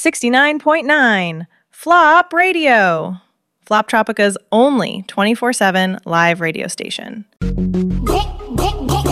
69.9 Flop Radio. Flop Tropica's only 24/7 live radio station.